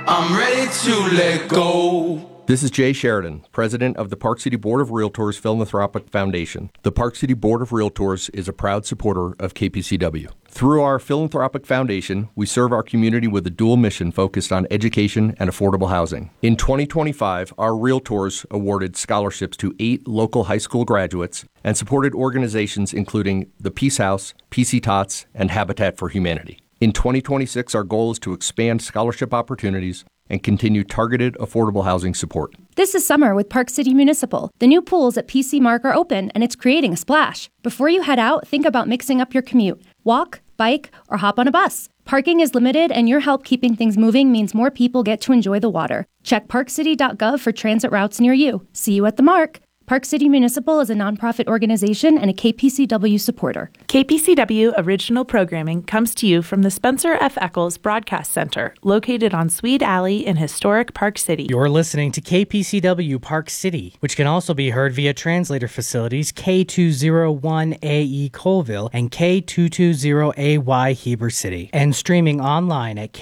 I'm ready to let go. This is Jay Sheridan, president of the Park City Board of Realtors Philanthropic Foundation. The Park City Board of Realtors is a proud supporter of KPCW. Through our philanthropic foundation, we serve our community with a dual mission focused on education and affordable housing. In 2025, our realtors awarded scholarships to 8 local high school graduates and supported organizations including the Peace House, PC Tots, and Habitat for Humanity. In 2026, our goal is to expand scholarship opportunities and continue targeted affordable housing support. This is Summer with Park City Municipal. The new pools at PC Mark are open, and it's creating a splash. Before you head out, think about mixing up your commute. Walk, bike, or hop on a bus. Parking is limited, and your help keeping things moving means more people get to enjoy the water. Check parkcity.gov for transit routes near you. See you at the Mark. Park City Municipal is a nonprofit organization and a KPCW supporter. KPCW original programming comes to you from the Spencer F. Eccles Broadcast Center, located on Swede Alley in historic Park City. You're listening to KPCW Park City, which can also be heard via translator facilities K201AE Colville and K220AY Heber City, and streaming online at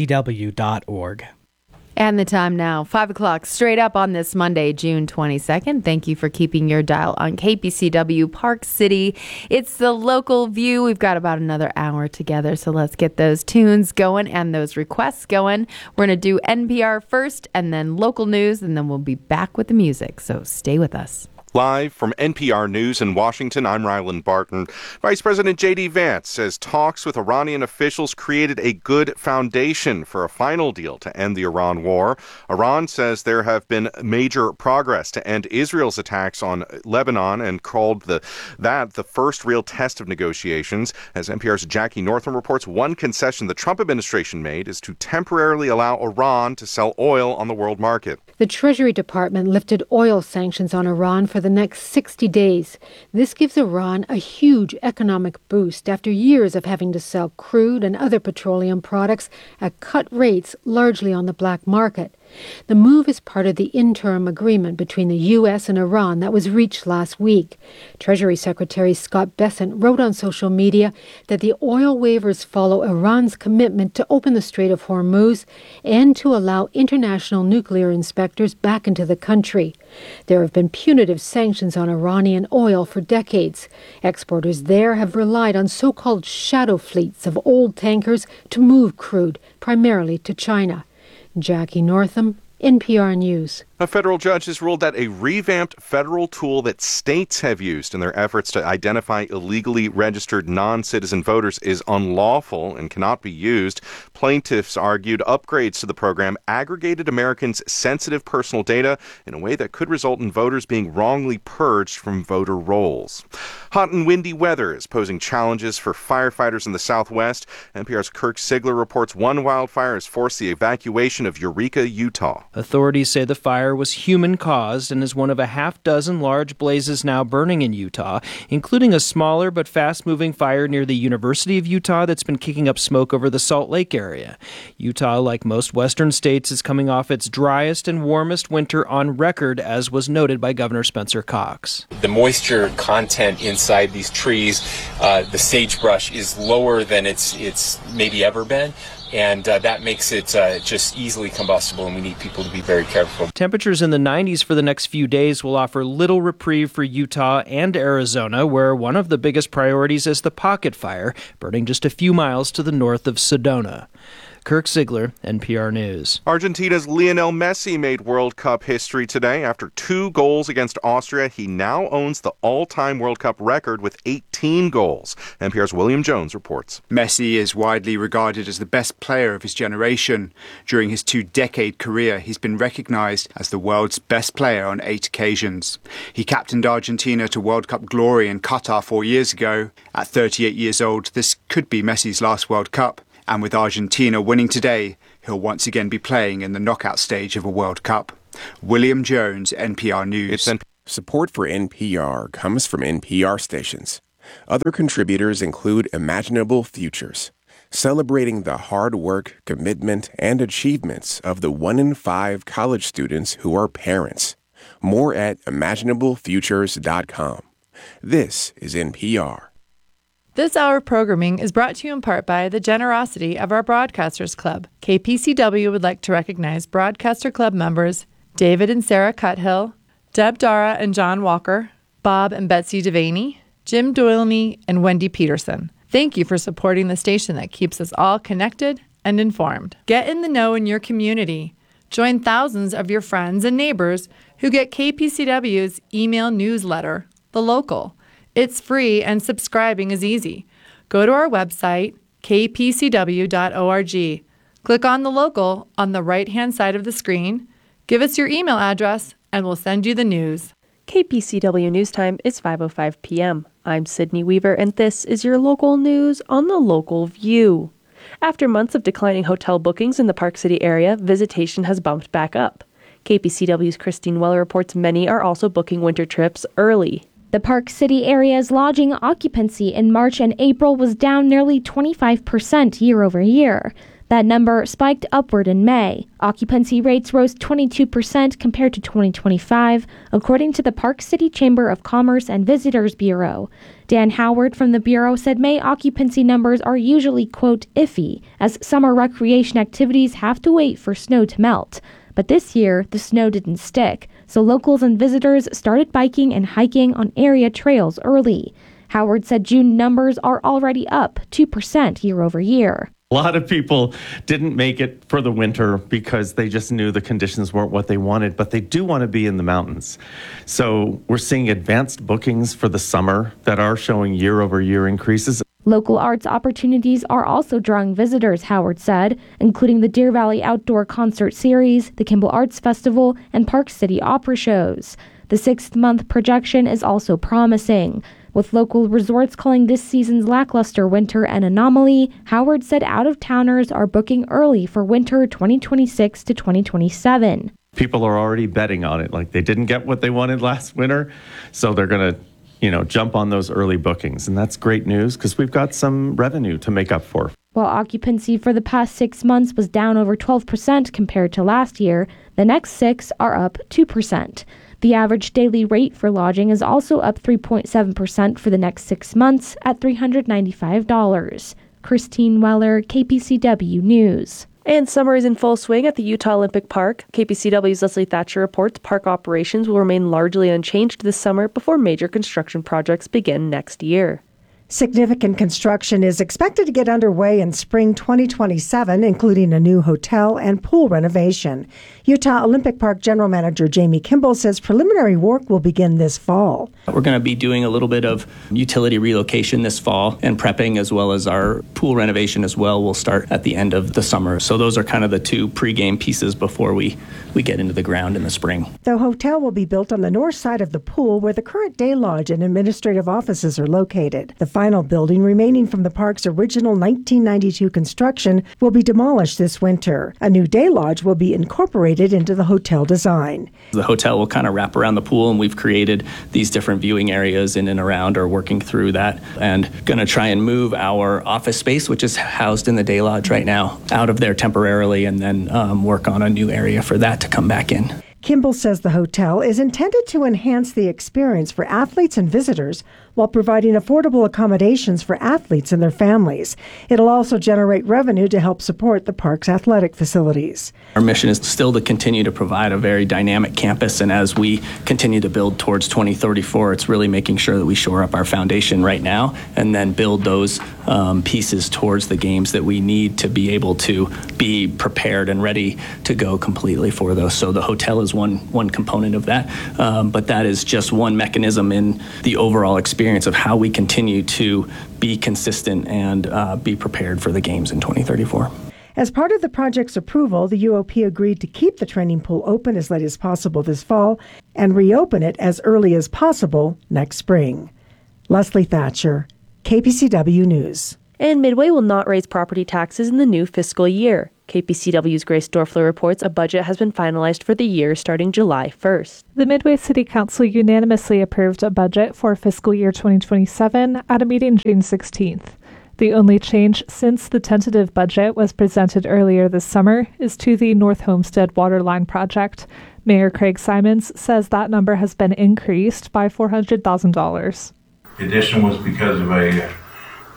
kpcw.org. And the time now, 5 o'clock, straight up on this Monday, June 22nd. Thank you for keeping your dial on KPCW Park City. It's the local view. We've got about another hour together, so let's get those tunes going and those requests going. We're going to do NPR first and then local news, and then we'll be back with the music, so stay with us. Live from NPR News in Washington, I'm Ryland Barton. Vice President J.D. Vance says talks with Iranian officials created a good foundation for a final deal to end the Iran war. Iran says there have been major progress to end Israel's attacks on Lebanon and called that the first real test of negotiations. As NPR's Jackie Northam reports, one concession the Trump administration made is to temporarily allow Iran to sell oil on the world market. The Treasury Department lifted oil sanctions on Iran for the next 60 days. This gives Iran a huge economic boost after years of having to sell crude and other petroleum products at cut rates, largely on the black market. The move is part of the interim agreement between the U.S. and Iran that was reached last week. Treasury Secretary Scott Bessent wrote on social media that the oil waivers follow Iran's commitment to open the Strait of Hormuz and to allow international nuclear inspectors back into the country. There have been punitive sanctions on Iranian oil for decades. Exporters there have relied on so-called shadow fleets of old tankers to move crude, primarily to China. Jackie Northam, NPR News. A federal judge has ruled that a revamped federal tool that states have used in their efforts to identify illegally registered non-citizen voters is unlawful and cannot be used. Plaintiffs argued upgrades to the program aggregated Americans' sensitive personal data in a way that could result in voters being wrongly purged from voter rolls. Hot and windy weather is posing challenges for firefighters in the Southwest. NPR's Kirk Sigler reports one wildfire has forced the evacuation of Eureka, Utah. Authorities say the fire was human-caused and is one of a half-dozen large blazes now burning in Utah, including a smaller but fast-moving fire near the University of Utah that's been kicking up smoke over the Salt Lake area. Utah, like most western states, is coming off its driest and warmest winter on record, as was noted by Governor Spencer Cox. The moisture content inside these trees, the sagebrush, is lower than it's maybe ever been. And that makes it just easily combustible, and we need people to be very careful. Temperatures in the 90s for the next few days will offer little reprieve for Utah and Arizona, where one of the biggest priorities is the Pocket Fire, burning just a few miles to the north of Sedona. Kirk Sigler, NPR News. Argentina's Lionel Messi made World Cup history today. After 2 goals against Austria, he now owns the all-time World Cup record with 18 goals. NPR's William Jones reports. Messi is widely regarded as the best player of his generation. During his 2-decade career, he's been recognized as the world's best player on 8 occasions. He captained Argentina to World Cup glory in Qatar 4 years ago. At 38 years old, this could be Messi's last World Cup. And with Argentina winning today, he'll once again be playing in the knockout stage of a World Cup. William Jones, NPR News. Support for NPR comes from NPR stations. Other contributors include Imaginable Futures, celebrating the hard work, commitment, and achievements of the 1 in 5 college students who are parents. More at imaginablefutures.com. This is NPR. This hour of programming is brought to you in part by the generosity of our Broadcasters Club. KPCW would like to recognize Broadcaster Club members David and Sarah Cuthill, Deb Dara and John Walker, Bob and Betsy Devaney, Jim Doylemy, and Wendy Peterson. Thank you for supporting the station that keeps us all connected and informed. Get in the know in your community. Join thousands of your friends and neighbors who get KPCW's email newsletter, The Local. It's free and subscribing is easy. Go to our website, kpcw.org. Click on The Local on the right-hand side of the screen. Give us your email address, and we'll send you the news. KPCW News Time is 5:05 p.m. I'm Sydney Weaver, and this is your local news on The Local View. After months of declining hotel bookings in the Park City area, visitation has bumped back up. KPCW's Christine Weller reports many are also booking winter trips early. The Park City area's lodging occupancy in March and April was down nearly 25% year over year. That number spiked upward in May. Occupancy rates rose 22% compared to 2025, according to the Park City Chamber of Commerce and Visitors Bureau. Dan Howard from the Bureau said May occupancy numbers are usually, quote, iffy, as summer recreation activities have to wait for snow to melt. But this year, the snow didn't stick, so locals and visitors started biking and hiking on area trails early. Howard said June numbers are already up 2% year over year. A lot of people didn't make it for the winter because they just knew the conditions weren't what they wanted, but they do want to be in the mountains. So we're seeing advanced bookings for the summer that are showing year-over-year increases. Local arts opportunities are also drawing visitors, Howard said, including the Deer Valley Outdoor Concert Series, the Kimball Arts Festival, and Park City Opera shows. The 6th-month projection is also promising. With local resorts calling this season's lackluster winter an anomaly, Howard said out-of-towners are booking early for winter 2026 to 2027. People are already betting on it. Like, they didn't get what they wanted last winter, so they're going to jump on those early bookings. And that's great news because we've got some revenue to make up for. While occupancy for the past 6 months was down over 12% compared to last year, the next 6 are up 2%. The average daily rate for lodging is also up 3.7% for the next 6 months at $395. Christine Weller, KPCW News. And summer is in full swing at the Utah Olympic Park. KPCW's Leslie Thatcher reports park operations will remain largely unchanged this summer before major construction projects begin next year. Significant construction is expected to get underway in spring 2027, including a new hotel and pool renovation. Utah Olympic Park General Manager Jamie Kimball says preliminary work will begin this fall. We're going to be doing a little bit of utility relocation this fall and prepping, as well as our pool renovation as well will start at the end of the summer. So those are kind of the two pregame pieces before we get into the ground in the spring. The hotel will be built on the north side of the pool where the current day lodge and administrative offices are located. The final building remaining from the park's original 1992 construction will be demolished this winter. A new day lodge will be incorporated into the hotel design. The hotel will kind of wrap around the pool, and we've created these different viewing areas in and around, or working through that, and going to try and move our office space, which is housed in the day lodge right now, out of there temporarily, and then work on a new area for that to come back in. Kimball says the hotel is intended to enhance the experience for athletes and visitors while providing affordable accommodations for athletes and their families. It'll also generate revenue to help support the park's athletic facilities. Our mission is still to continue to provide a very dynamic campus, and as we continue to build towards 2034, it's really making sure that we shore up our foundation right now and then build those pieces towards the games that we need to be able to be prepared and ready to go completely for those. So the hotel is one component of that, but that is just one mechanism in the overall experience of how we continue to be consistent and be prepared for the games in 2034. As part of the project's approval, the UOP agreed to keep the training pool open as late as possible this fall and reopen it as early as possible next spring. Leslie Thatcher, KPCW News. And Midway will not raise property taxes in the new fiscal year. KPCW's Grace Dorfler reports a budget has been finalized for the year starting July 1st. The Midway City Council unanimously approved a budget for fiscal year 2027 at a meeting June 16th. The only change since the tentative budget was presented earlier this summer is to the North Homestead Waterline project. Mayor Craig Simons says that number has been increased by $400,000. The addition was because of a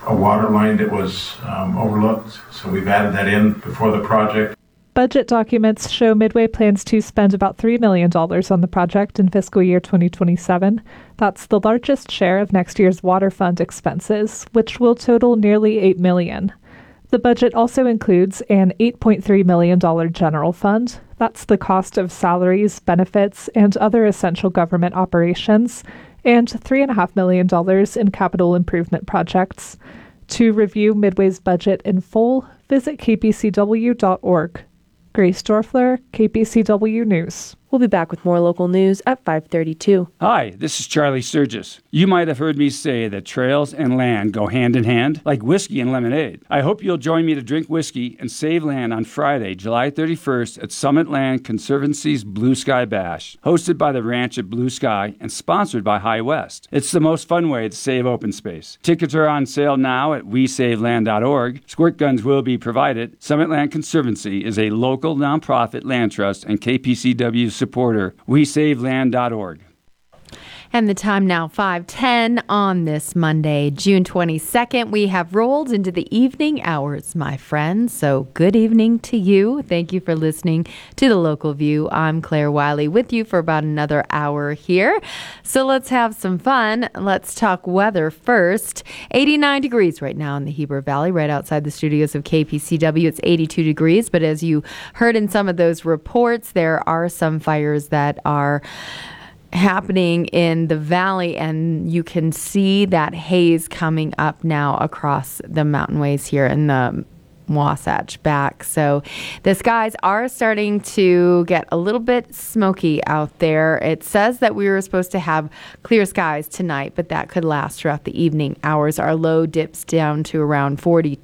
a water line that was overlooked, so we've added that in before the project. Budget documents show Midway plans to spend about $3 million on the project in fiscal year 2027. That's the largest share of next year's water fund expenses, which will total nearly $8 million. The budget also includes an $8.3 million general fund. That's the cost of salaries, benefits, and other essential government operations, and $3.5 million in capital improvement projects. To review Midway's budget in full, visit kpcw.org. Grace Dorfler, KPCW News. We'll be back with more local news at 5:32. Hi, this is Charlie Sturgis. You might have heard me say that trails and land go hand in hand, like whiskey and lemonade. I hope you'll join me to drink whiskey and save land on Friday, July 31st at Summit Land Conservancy's Blue Sky Bash, hosted by the Ranch at Blue Sky and sponsored by High West. It's the most fun way to save open space. Tickets are on sale now at wesaveland.org. Squirt guns will be provided. Summit Land Conservancy is a local nonprofit land trust and KPCW supporter. wesaveland.org. And the time now 5:10 on this Monday, June 22nd. We have rolled into the evening hours, my friends. So good evening to you. Thank you for listening to The Local View. I'm Claire Wiley with you for about another hour here. So let's have some fun. Let's talk weather first. 89 degrees right now in the Heber Valley, right outside the studios of KPCW. It's 82 degrees, but as you heard in some of those reports, there are some fires that are happening in the valley, and you can see that haze coming up now across the mountainways here in the Wasatch back. So the skies are starting to get a little bit smoky out there. It says that we were supposed to have clear skies tonight, but that could last throughout the evening hours. Our low dips down to around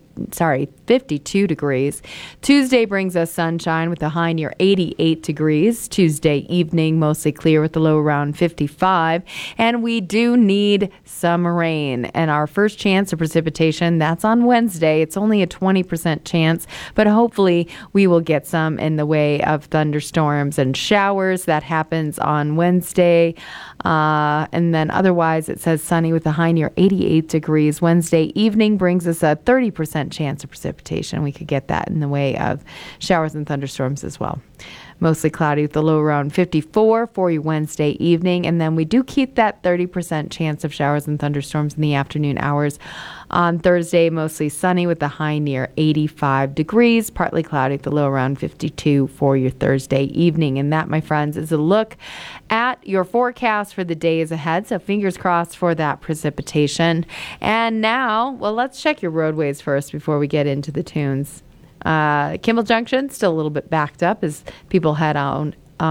52 degrees. Tuesday brings us sunshine with a high near 88 degrees. Tuesday evening, mostly clear with the low around 55. And we do need some rain. And our first chance of precipitation, that's on Wednesday. It's only a 20% chance, but hopefully we will get some in the way of thunderstorms and showers. That happens on Wednesday. And then otherwise, it says sunny with a high near 88 degrees. Wednesday evening brings us a 30% chance of precipitation. We could get that in the way of showers and thunderstorms as well. Mostly cloudy with the low around 54 for you Wednesday evening. And then we do keep that 30% chance of showers and thunderstorms in the afternoon hours. On Thursday, mostly sunny with the high near 85 degrees. Partly cloudy with the low around 52 for your Thursday evening. And that, my friends, is a look at your forecast for the days ahead. So fingers crossed for that precipitation. And now, well, let's check your roadways first before we get into the tunes. Kimball Junction, still a little bit backed up as people head on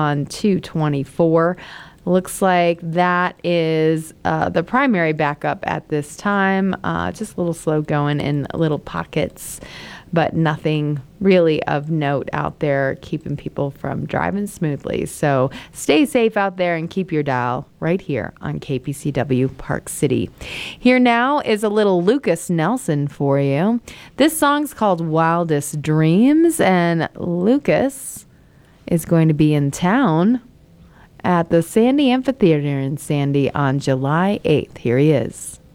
224. Looks like that is the primary backup at this time. Just a little slow going in little pockets, but nothing really of note out there keeping people from driving smoothly. So stay safe out there and keep your dial right here on KPCW Park City. Here now is a little Lucas Nelson for you. This song's called Wildest Dreams, and Lucas is going to be in town at the Sandy Amphitheater in Sandy on July 8th. Here he is.